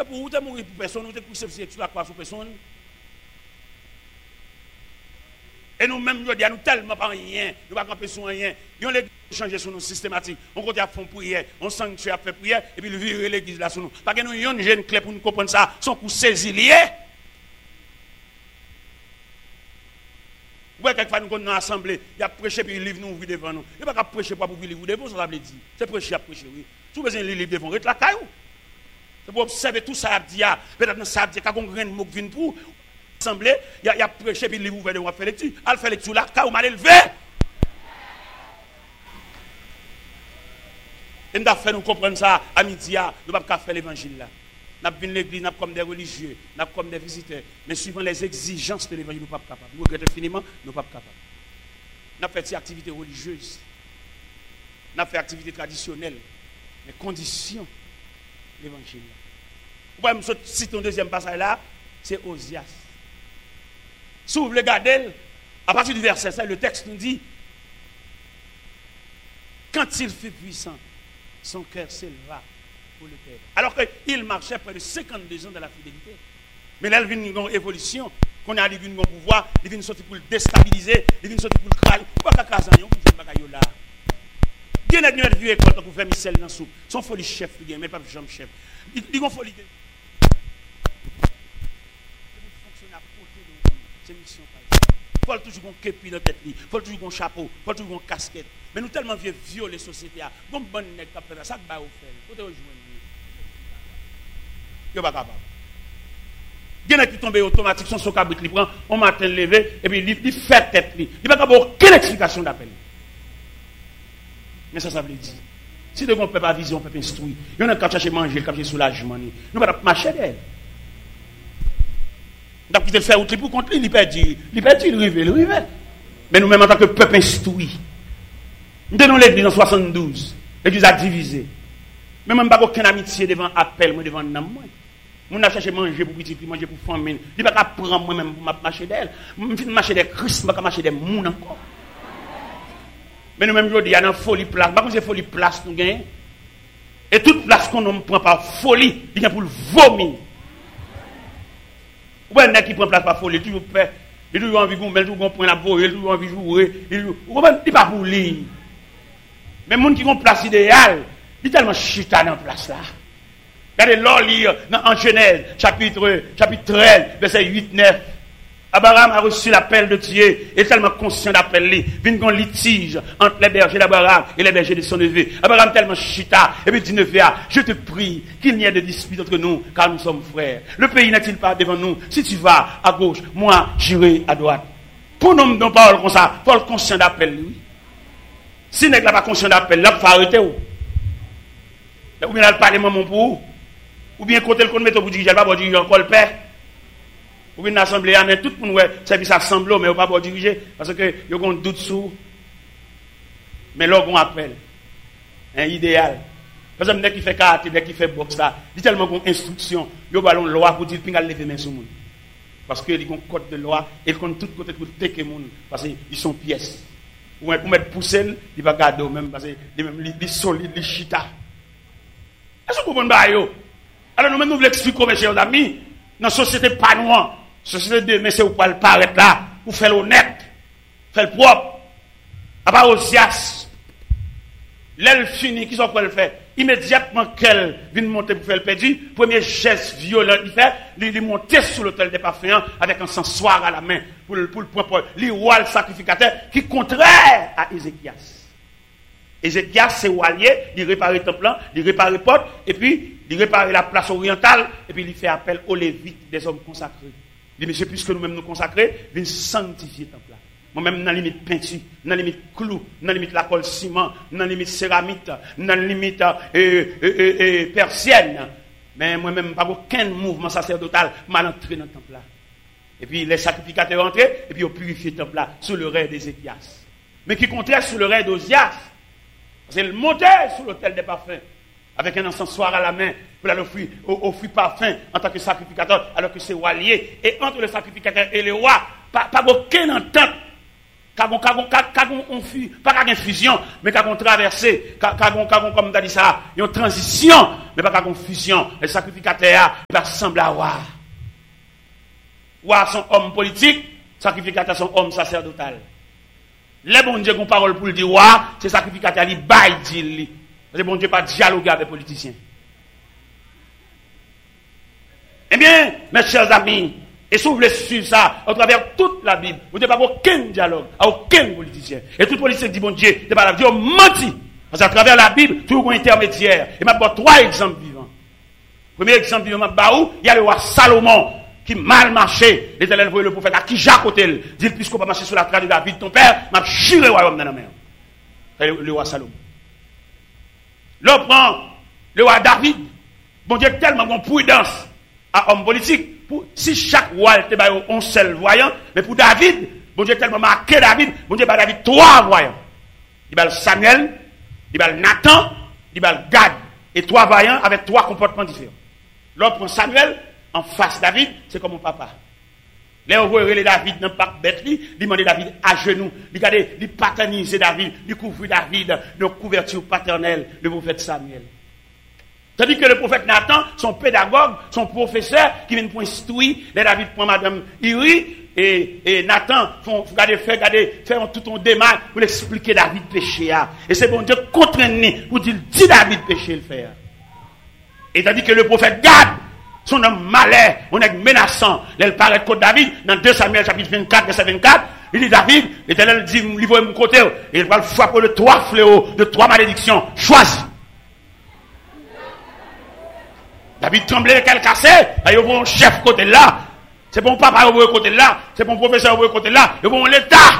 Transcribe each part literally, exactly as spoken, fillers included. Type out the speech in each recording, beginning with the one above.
pour vous, tu mourir pour personne, vous êtes couché sur la croix sur personne. Et nous-mêmes, nous disons tellement pas rien, nous ne pouvons pas camper sur rien. Nous avons changer sur nous systématique. On continue à faire prière, on sanctuaire à faire prière, et puis nous virer l'église là sur nous. Parce que nous avons une jeune clé pour nous comprendre ça, son coup saisi lié. Vous voyez, quelquefois nous sommes dans l'assemblée, il y a prêché, puis il livre nous ouvrir devant nous. Il n'y a pas qu'à prêcher pour vous livre devant, ça veut dire. C'est prêcher à prêcher, oui. Si vous avez besoin de livre devant, reste la caillou. C'est pour observer tout ça, peut-être ça, quand on a un mot qui vient pour. Assemblée, il y a prêché, puis il livre ouvert devant, faire lecture. Elle fait lecture là, caillou mal élevé. Et nous avons fait nous comprendre ça à midi, nous ne pouvons pas faire l'évangile là. Nous avons l'église, nous comme des religieux, nous comme des visiteurs. Mais suivant les exigences de l'évangile, nous ne sommes pas capables. Nous regrettons infiniment, nous ne sommes pas capables. Nous avons fait des activités religieuses. Nous avons fait des activités traditionnelles. Mais conditions de l'évangile. Vous pouvez me citer un deuxième passage là, c'est Osias. Si vous voulez regarder, à partir du verset sept, le texte nous dit, quand il fut puissant, son cœur s'éleva pour le Père. Alors qu'il marchait près de cinquante-deux ans de la fidélité. Mais là, il vient une évolution. Qu'on a un pouvoir, il vient sortir pour le déstabiliser, il vient sortir pour le crailler. Pourquoi il y a un bagaille là? Il y a une vieux école pour faire Michel dans la soupe. Son folie chef, il mais pas jambe chef. Il y a une folie. C'est mission. Il faut toujours un képi dans la tête, il faut toujours un chapeau, il faut toujours une casquette. Mais nous tellement vieux violer la société. Bon bon nèg qui fait ça, ça va au faire. Faut te rejoindre. Yo pas capable. Il y en a qui tombent automatique son cabrit li prend, on matin levé et puis il fait tête li. Il pas capable aucune explication d'appel. Mais ça ça veut dire si devant peuple pas vision, peuple instruit. Il y en a qui chercher manger, qui chercher soulagement. Nous pas marcher d'elle. Donc, il te fait outre pour contre lui, il perd, il perd, il rive, il rive. Mais nous-mêmes, en tant que peuple instruit, nous tenons l'église en soixante-douze, l'église a divisé. Mais même pas aucune amitié devant appel, moi devant nam moi. Mon a cherché manger pour petit, manger pour famille. Il pas prendre moi-même pour marcher d'elle. Je finis marcher des Christ, je marcher des moun encore. Mais nous-mêmes, il y a une folie place. Par contre, c'est folie place nous gagnons. Et toute place qu'on ne prend par folie, il y a pour le vomir. Ou bien, qui prend place par folie, toujours fait, il toujours envie de mais toujours point la boue, il toujours envie de jouer, il n'est pas pour lui. Mais les gens qui ont place idéale, il est tellement chita dans la place là. Regardez l'or lire en Genèse, chapitre, chapitre treize, verset huit neuf. Abraham a reçu l'appel de Dieu, et est tellement conscient d'appel, il vient un litige entre les bergers d'Abraham et les bergers de son neveu. Abraham tellement chita, et puis dit neveu, je te prie qu'il n'y ait de dispute entre nous, car nous sommes frères. Le pays n'est-il pas devant nous? Si tu vas à gauche, moi j'irai à droite. Pour nous, nous parlons comme ça, il faut être conscient d'appel, lui. Si n'est pas conscient d'appel, là, il faut arrêter. Ou bien, il parle maman pour vous. Ou bien, côté le qu'on met pour dire, je ne vais pas dire encore le père. Ou bien l'assemblée, tout le monde service assemblée, mais on ne va pas diriger, parce que il y a un doute sur. Mais là, on appelle. Un idéal. Par exemple, dès qu'il fait karaté, dès qu'il fait boxe, là, il y a tellement d'instructions, il y a une loi pour dire qu'il lever main sur le monde. Parce qu'il y a un code de loi, et il compte tout côté pour tecker le monde, parce qu'ils sont pièces. Ou pour mettre poussé, il va garder même, parce qu'il sont solides, il chita. Est-ce que vous comprenez? Alors, nous-mêmes, nous voulons expliquer, mes chers amis, dans la société pas noire. Société de mais c'est où pas le paraître là, pour faire l'honnête, faire le propre. À part Osias, l'aile fini, qui sont pour le faire? Immédiatement qu'elle vient monter pour faire le perdu, premier geste violent, il fait, il monter sur l'autel des parfums avec un sensoir à la main, pour le, pour le point, le roi, le sacrificateur, qui est contraire à Ézéchias. Ézéchias, c'est Walier, il répare le temple, il répare les portes, et puis, il répare la place orientale, et puis il fait appel aux Lévites, des hommes consacrés. Il dit, monsieur, puisque nous-mêmes nous consacrer, viens sanctifier le temple là. Moi-même, dans la limite peinture, dans la limite clou, dans la limite la colle ciment, dans la limite céramique, dans la limite euh, euh, euh, euh, persienne. Mais moi-même, pas aucun mouvement sacerdotal mal entré dans le temple là. Et puis, les sacrificateurs entrés, et puis, ils ont purifié le temple là, sous le règne d'Ézéchias. Mais qui contraire sous le règne d'Osias. C'est le monter sous l'autel des parfums. Avec un encensoir à la main, pour offrir, offrir parfum en tant que sacrificateur, alors que c'est roi lié. Et entre le sacrificateur et le roi, pas, pas aucune entente. Kagon, kagon, kagon, on fuit, pas kagon fusion, mais kagon traversée, kagon, kagon, comme tu as dit ça, une transition, mais pas kagon fusion. Les sacrificateurs, ils ressemblent à Wa. Wa sont hommes politiques, sacrificateurs sont hommes sacerdotal. Les bon Dieu qui ont parole pour le dire, Wa, c'est sacrificateurs, ils baillent, dit. Parce que bon Dieu pas dialoguer avec les politiciens. Eh bien, mes chers amis, et si vous voulez suivre ça, à travers toute la Bible, vous n'avez pas aucun dialogue, à aucun politicien. Et tout politicien dit, bon Dieu, n'est pas la Dieu menti. Parce qu'à travers la Bible, tout est intermédiaire. Et maintenant, trois exemples vivants. Premier exemple vivant, il y a le roi Salomon, qui mal marché. L'Éternel voyait le prophète à qui Jacques Otel, dit, puisqu'on va marcher sur la trace de David, ton père, m'a chiré le royaume dans la mer. C'est le roi Salomon. L'autre prend le roi David. Bon Dieu, tellement bon prudence à homme politique. Pour, si chaque roi était un seul voyant, mais pour David, bon Dieu tellement marqué David, bon Dieu par David trois voyants. Il y a Samuel, il y a Nathan, il y a Gad, et trois voyants avec trois comportements différents. L'autre prend Samuel, en face David, c'est comme mon papa. Là, on voit les David dans pas bête, il demande David à genoux, il regarde, il paternise David, il couvre David de couverture paternelle, le prophète Samuel. Tandis que le prophète Nathan, son pédagogue, son professeur, qui vient pour instruire, les David prend madame Iri, et, et Nathan, font, regardez, fait, regardez, faire tout un démarche pour expliquer David péché. Et c'est bon Dieu contraint pour dire, dis David péché le faire. Et tandis que le prophète Gad, son homme malais, on est menaçant, il paraît contre David, dans deux Samuel chapitre vingt-quatre, verset vingt-quatre, il dit David, l'Éternel dit, livre mon côté, et il va le frapper de trois fléaux, de trois malédictions, choisis. David tremblait, qu'elle cassait, il y a un chef côté là, c'est bon papa au côté là, c'est bon professeur au côté là, il y a bon l'État.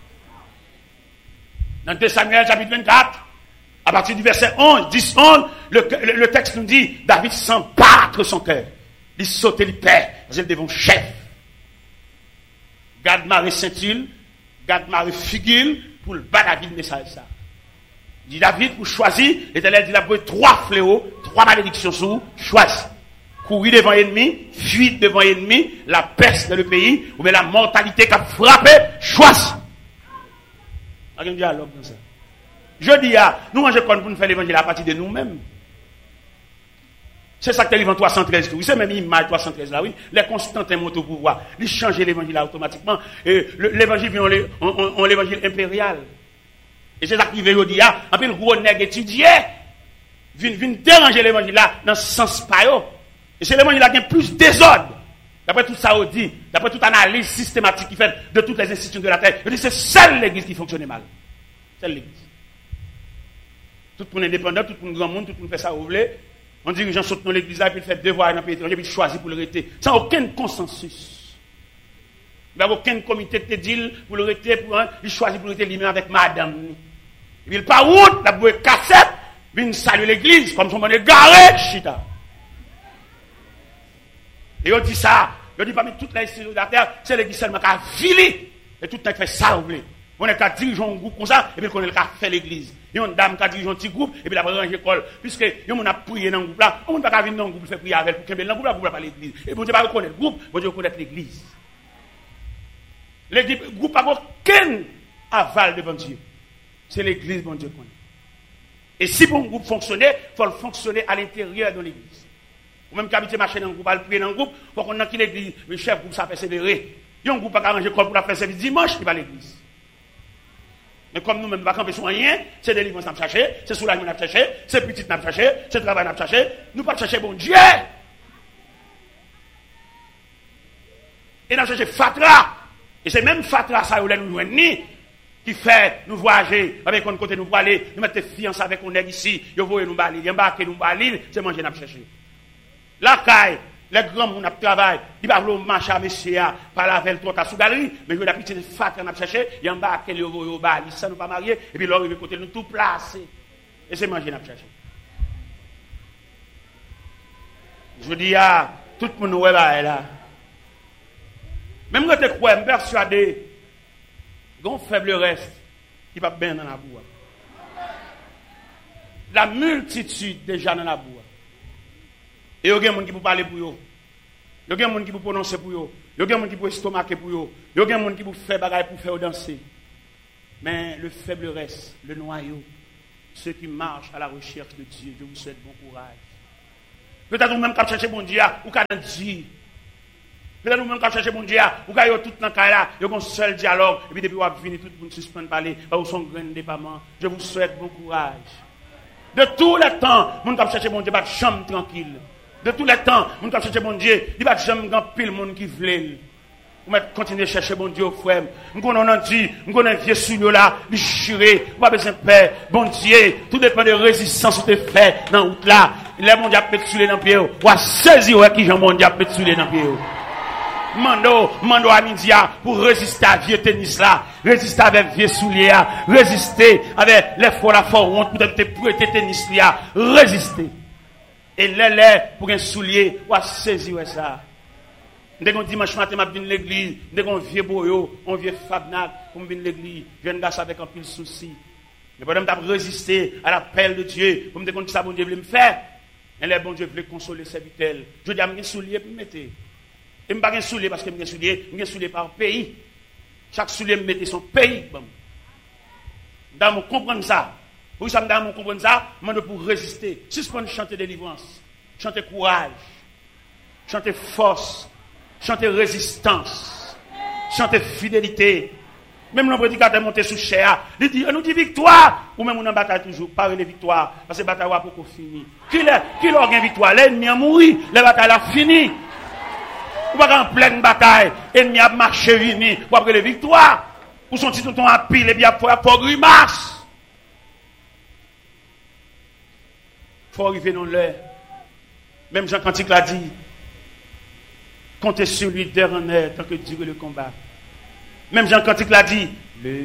Dans deux Samuel chapitre vingt-quatre, à partir du verset onze, dix, onze, le, le, le texte nous dit, David sent battre son cœur. Il saute, il perd, parce qu'il devant chef. Garde Marie Saint-Ile, garde Marie Figule, pour le bas David message ça. Il dit David, pour choisir, l'Éternel dit, il a pris trois fléaux, trois malédictions sous, choisis. Courir devant l'ennemi, fuir devant l'ennemi, la peste dans le pays, ou bien la mortalité qui a frappé, choisis. Il y a un dialogue dans ça. Je dis, ah, nous, on pour nous faire l'évangile à partir de nous-mêmes. C'est ça que arrive en trois cent treize. Oui, c'est même l'image trois cent treize là, oui. Les Constantins montent au pouvoir. Ils changent l'évangile automatiquement. Et l'évangile vient en l'évangile impérial. Et c'est ça qui veut dire, ah, un peu le gros nègre étudié, vient déranger l'évangile là, dans ce sens pas. Et c'est l'évangile là qui a plus désordre. D'après tout ça, on dit, d'après toute analyse systématique qui fait de toutes les institutions de la terre, je dis, c'est seule l'église qui fonctionne mal. Seule l'église. Tout le monde indépendant, tout le monde grand monde, tout le monde fait ça, vous voulez. On dit que les gens sautent dans l'église là, puis ils font devoir dans le pays étranger, puis ils choisissent pour le rester. Sans aucun consensus. Il n'y a aucun comité de deal pour le rester, pour un, il choisit pour le rester lui-même avec madame. Et puis il part route, la bouée cassette, puis il salue l'église, comme son monde est garé, chita. Et on dit ça, on dit parmi toutes les institutions de la terre, c'est l'église seulement qui a filé, et tout le monde fait ça, vous voulez. On est qu'à diriger un groupe comme ça, et puis on est qu'à faire l'église. Il y a une dame qui a dirigé un petit groupe, et puis la ranger l'école. Puisque, on a prié dans le groupe là, on ne peut pas venir dans le groupe, faire prier avec, pour qu'il y ait dans le groupe là, pour pas l'église. Et bon Dieu pas reconnaître le groupe, bon Dieu reconnaître l'église. L'église, le groupe n'a aucun aval devant Dieu. C'est l'église, bon Dieu connaît. Et si bon groupe fonctionnait, il faut le fonctionner à l'intérieur de l'église. Ou même qu'habiter marcher dans le groupe, à le prier dans le groupe, il faut qu'on ait l'église, le chef groupe, ça persévérer. Il y a un groupe qui a arrangé l'école pour la faire service dimanche, il va à l'église. Mais comme nous-mêmes, nous ne pouvons pas camper sur rien, c'est délivrance qu'on a cherché, c'est soulagement qu'on a cherché, c'est petit qu'on a cherché, c'est travail qu'on a cherché, nous ne pouvons pas chercher bon Dieu. Et nous avons cherché Fatra. Et c'est même Fatra, ça, où nous joignons, qui fait nous voyager avec un côté, nous pour aller, nous mettre fiancés avec un nègre ici, nous voyons nous balir, nous embarquer, nous balir, c'est manger, nous chercher. La caille, les grands gens qui travaillent, ils ne marcher à monsieur, par la veille, trois sous galerie, mais ils ont petite fatra qu'on a cherché, ils embarquent, ils vont au bal, ils ne sont pas mariés, et puis là, ils vont côté nous tout placer. Et c'est manger, nous chercher. Je dis, ah, tout le monde est là. Même quand tu crois, je suis persuadé, il y a un faible reste qui va bien dans la boue. La multitude déjà dans la boue. Et il y a des gens qui peuvent parler pour eux. Il y a des gens qui peuvent prononcer pour eux. Il y a des gens qui peuvent estomaquer pour eux. Il y a des gens qui peuvent faire bagaille pour faire danser. Mais le faible reste, le noyau, ceux qui marchent à la recherche de Dieu, je vous souhaite bon courage. Peut-être vous-même qui cherchez bon Dieu, ou qui avez dit. Peut-être vous-même qui cherchez bon Dieu, ou qui avez tout dans le cas là, vous avez un seul dialogue, et puis depuis vous avez fini, tout le monde suspend de parler, vous son grand dépendant. Je vous souhaite bon courage. De tous les temps, vous qui cherchez bon Dieu, pas de chambre tranquille. De tous les temps, vous qui cherchez bon Dieu, il n'y a pas de chambre grand pile monde qui veut. Vous mettez continuer à chercher bon Dieu au frère. Nous connaissons dit, nous connaissons vieux sous là, déchiré, pas besoin de paix. Bon Dieu, tout dépend de résistance que tu fais dans la route là. Les mon Dieu peut te souler dans le pied. Ou à saisir qui Jean mon Dieu peut te souler dans le pied. Mando, mando à midi pour résister à vieux tennis là, résister avec vieux souliers, résister avec les fois la fois honte pour te prêter tennis là, résister. Et les les pour un soulier, ou à saisir ça. Dès qu'on dimanche matin, je viens à l'église, dès qu'on vieux boyo, on vieux fabnac, pour venir à l'église, je viens d'asseoir avec un pile souci. Mais pendant que je résister à l'appel de Dieu, pour me dire que ça, bon Dieu voulait me faire, et les bon Dieu voulait consoler ses vitelles. Je dis à mes souliers pour me mettre. Et je ne pas un soulier parce que je suis soulier, je suis soulier par pays. Chaque soulier me mettait son pays. Dans mon comprendre ça. Pour ça, dans mon comprendre ça, je demande pour résister. Suspendre chanter délivrance, chanter courage, chanter force. Chanter résistance, chanter fidélité. Même le prédicateur monté sous chair, il dit, on nous dit victoire. Ou même on en bataille toujours, pas les victoires, parce que la bataille n'est pas finie. Qui l'a gagné victoire? L'ennemi a mouru, la bataille a fini. Ou pas en pleine bataille, l'ennemi a marché fini, ou après les victoires. Ou sont-ils tout le temps à pile, et bien pour grimace. Il faut arriver dans l'heure. Même Jean Cantique l'a dit. Comptez sur lui dernier tant que dure le combat. Même Jean Cantique l'a dit. Le